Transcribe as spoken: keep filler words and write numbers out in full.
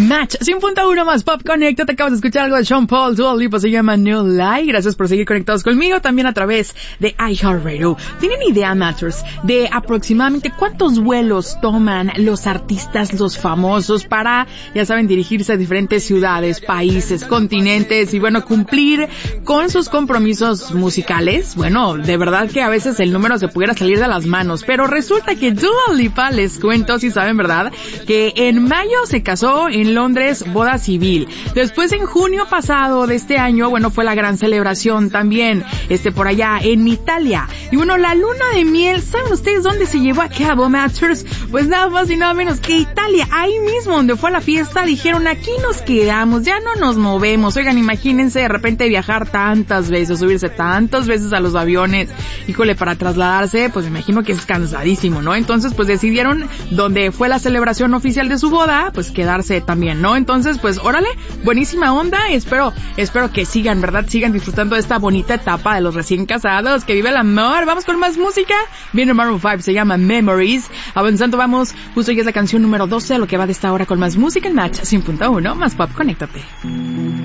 Match cien punto uno más Pop Connect. Te acabas de escuchar algo de Sean Paul, Dua Lipa, se llama New Light. Gracias por seguir conectados conmigo también a través de iHeartRadio. ¿Tienen idea, Matters, de aproximadamente cuántos vuelos toman los artistas, los famosos, para, ya saben, dirigirse a diferentes ciudades, países, continentes y, bueno, cumplir con sus compromisos musicales? Bueno, de verdad que a veces el número se pudiera salir de las manos, pero resulta que Dua Lipa, les cuento, si saben, ¿verdad?, que en mayo se casó en Londres, boda civil. Después, en junio pasado de este año, bueno, fue la gran celebración también, este, por allá en Italia. Y bueno, la luna de miel, ¿saben ustedes dónde se llevó a cabo, Masters? Pues nada más y nada menos que Italia. Ahí mismo donde fue la fiesta, dijeron, aquí nos quedamos, ya no nos movemos. Oigan, imagínense de repente viajar tantas veces, subirse tantas veces a los aviones. Híjole, para trasladarse, pues me imagino que es cansadísimo, ¿no? Entonces, pues decidieron, donde fue la celebración oficial de su boda, pues quedarse también, ¿no? Entonces, pues órale, buenísima onda. Espero, espero que sigan, ¿verdad? Sigan disfrutando de esta bonita etapa de los recién casados, que vive el amor. Vamos con más música. Viene Maroon cinco, se llama Memories. Avanzando, vamos, justo ya es la canción número doce, a lo que va de esta hora con más música en Match cien punto uno más Pop, conéctate.